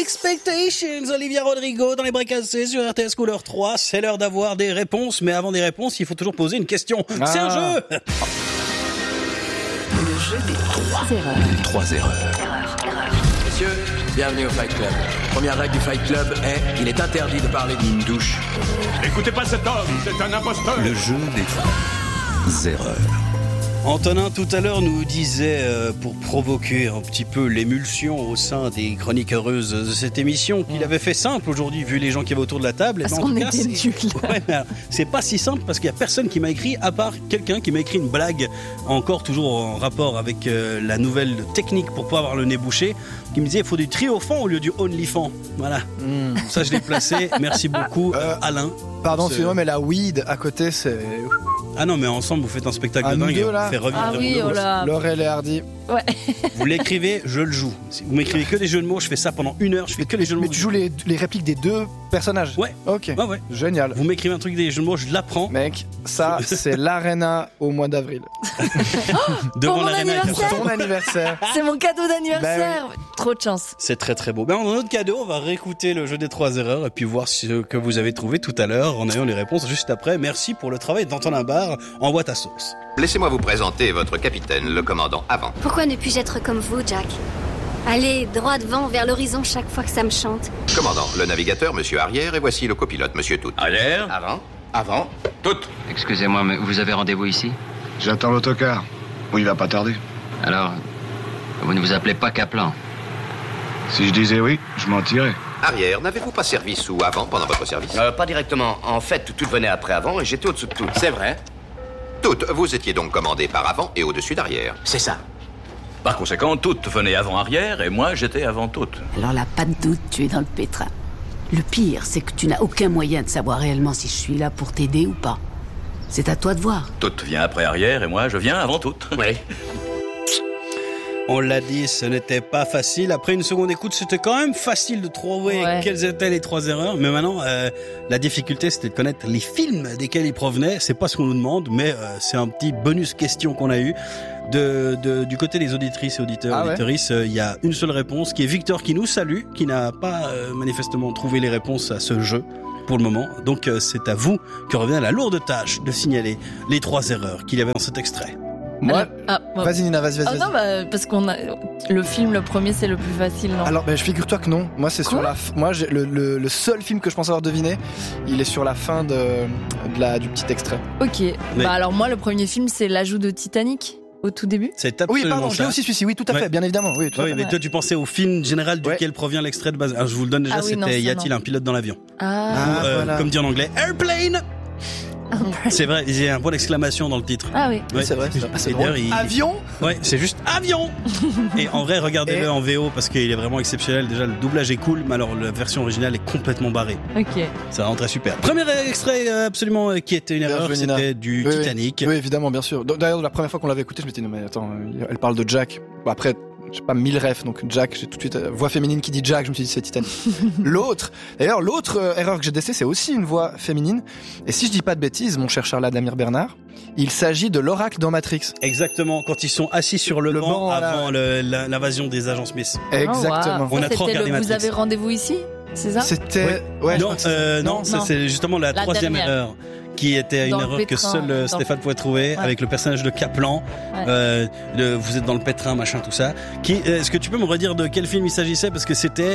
Expectations, Olivia Rodrigo dans les bras cassés sur RTS Couleur 3. C'est l'heure d'avoir des réponses, mais avant des réponses, il faut toujours poser une question. C'est un jeu. Le jeu des 3 erreurs. Les 3 erreurs. Messieurs, bienvenue au Fight Club. Première règle du Fight Club est qu'il est interdit de parler d'une douche. N'écoutez pas cet homme, c'est un imposteur. Le jeu des 3 erreurs. Antonin, tout à l'heure, nous disait, pour provoquer un petit peu l'émulsion au sein des chroniques heureuses de cette émission, qu'il avait fait simple aujourd'hui, vu les gens qui avaient autour de la table. Parce qu'on était nuls. Ouais, c'est pas si simple parce qu'il y a personne qui m'a écrit, à part quelqu'un qui m'a écrit une blague, encore toujours en rapport avec la nouvelle technique pour pas avoir le nez bouché, qui me disait il faut du triofan au lieu du onlyfan. Voilà. Ça, je l'ai placé. Merci beaucoup, Alain. Pardon, excusez-moi, mais la weed à côté, c'est... Ah non, mais ensemble, vous faites un spectacle de nous dingue. deux, On là. fait revivre Ah le oui, monde. oh là. Laurel et Hardy. Ouais. Vous l'écrivez, je le joue. Si vous m'écrivez que des jeux de mots, je fais ça pendant 1 heure, je fais que les jeux de mots. Mais tu joues les répliques des deux personnages? Ouais. Ok. Ouais, ouais. Génial. Vous m'écrivez un truc des jeux de mots, je l'apprends. Mec, ça, c'est l'Arena au mois d'avril. Devant Pour mon l'Arena. anniversaire. Ton anniversaire. C'est mon cadeau d'anniversaire. Trop de chance. C'est très très beau. Ben, en notre cadeau, on va réécouter le jeu des 3 erreurs et puis voir ce que vous avez trouvé tout à l'heure en ayant les réponses juste après. Merci pour le travail d'Antonin Barre. Envoie ta sauce. Laissez-moi vous présenter votre capitaine, le commandant Avant. Pourquoi ne puis-je être comme vous, Jack? Allez, droit devant, vers l'horizon chaque fois que ça me chante. Commandant, le navigateur, monsieur Arrière, et voici le copilote, monsieur Tout. Arrière, Avant. tout. Excusez-moi, mais vous avez rendez-vous ici? J'attends l'autocar. Oui, il va pas tarder. Alors, vous ne vous appelez pas Kaplan? Si je disais oui, je mentirais. Arrière, n'avez-vous pas servi sous Avant pendant votre service? Pas directement. En fait, tout venait après avant et j'étais au-dessous de tout. C'est vrai. Tout, vous étiez donc commandé par Avant et au-dessus d'Arrière. C'est ça. Par conséquent, toutes venaient avant-arrière et moi, j'étais avant toutes. Alors là, pas de doute, tu es dans le pétrin. Le pire, c'est que tu n'as aucun moyen de savoir réellement si je suis là pour t'aider ou pas. C'est à toi de voir. Toutes vient après arrière et moi, je viens avant toutes. Oui. On l'a dit, ce n'était pas facile. Après une seconde écoute, c'était quand même facile de trouver quelles étaient les 3 erreurs. Mais maintenant, la difficulté, c'était de connaître les films desquels ils provenaient. C'est pas ce qu'on nous demande, mais c'est un petit bonus question qu'on a eu. Du côté des auditrices et auditeurs, auditrices, il y a une seule réponse qui est Victor qui nous salue, qui n'a pas manifestement trouvé les réponses à ce jeu pour le moment. Donc c'est à vous que revient la lourde tâche de signaler les 3 erreurs qu'il y avait dans cet extrait. Moi, ouais. vas-y Nina, vas-y. Ah non, bah, parce qu'on a le film, le premier, c'est le plus facile, non? Alors, je figure-toi que non. Moi, c'est sur la. Moi, le seul film que je pense avoir deviné, il est sur la fin du petit extrait. Ok. Mais... Bah alors moi, le premier film, c'est l'ajout de Titanic au tout début. C'est absolument oui, pardon, je l'ai aussi celui-ci. Oui, tout à fait, bien évidemment. Oui, tout à fait. Mais toi, tu pensais au film général duquel provient l'extrait de base. Alors, je vous le donne déjà. C'était Y a-t-il un pilote dans l'avion? Voilà. Comme dit en anglais, airplane. C'est vrai, il y a un point d'exclamation dans le titre. Ah oui. Ouais, c'est vrai. C'est drôle. Avion. Ouais, c'est juste avion. Et en vrai, regardez-le en VO parce qu'il est vraiment exceptionnel. Déjà, le doublage est cool, mais alors la version originale est complètement barrée. Ok. Ça rend très super. Premier extrait absolument qui était une erreur, c'était du Titanic. Oui, évidemment, bien sûr. D'ailleurs, la première fois qu'on l'avait écouté, je me suis dit non mais attends, elle parle de Jack. Bon, après. J'ai pas 1000 refs, donc Jack, j'ai tout de suite voix féminine qui dit Jack, je me suis dit c'est Titanic. L'autre erreur que j'ai décelée, c'est aussi une voix féminine. Et si je dis pas de bêtises, mon cher Charles Damir Bernard, il s'agit de l'oracle dans Matrix. Exactement, quand ils sont assis sur le banc avant l'invasion des agents Smith. Exactement. On a trop regardé Matrix. Vous avez rendez-vous ici, c'est ça? C'était... Ouais, non, c'est justement la troisième erreur. Qui était une erreur que seul Stéphane pouvait trouver avec le personnage de Kaplan. Vous êtes dans le pétrin, machin, tout ça. Est-ce que tu peux me redire de quel film il s'agissait? Parce que c'était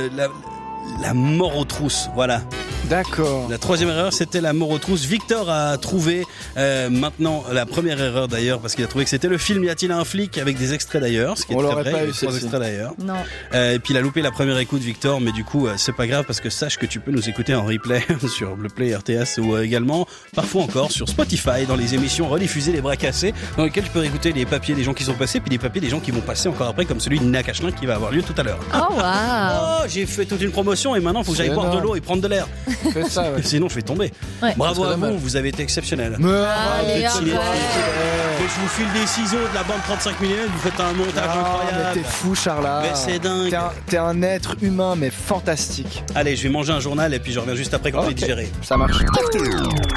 la mort aux trousses, voilà. D'accord. La troisième erreur, c'était la mort aux trousses. Victor a trouvé maintenant la première erreur d'ailleurs, parce qu'il a trouvé que c'était le film Y a-t-il un flic, avec des extraits d'ailleurs, ce qui est très vrai, il y a 3 extraits d'ailleurs. Non. Et puis il a loupé la première écoute, Victor, mais du coup c'est pas grave parce que sache que tu peux nous écouter en replay sur le Play RTS ou également parfois encore sur Spotify dans les émissions rediffusées Les Bras Cassés, dans lesquelles tu peux écouter les papiers des gens qui sont passés, puis les papiers des gens qui vont passer encore après, comme celui de Nina Cachelin qui va avoir lieu tout à l'heure. Oh waouh. Oh, j'ai fait toute une promotion et maintenant il faut que j'aille boire de l'eau et prendre de l'air. C'est ça, ouais. Sinon je vais tomber. Ouais. Bravo à vous, vous avez été exceptionnel. Allez, Je vous file des ciseaux de la bande 35 mm, vous faites un montage incroyable. Mais t'es fou, Charles. Mais c'est dingue. T'es un être humain, mais fantastique. Allez, je vais manger un journal et puis je reviens juste après quand j'ai digéré. Ça marche.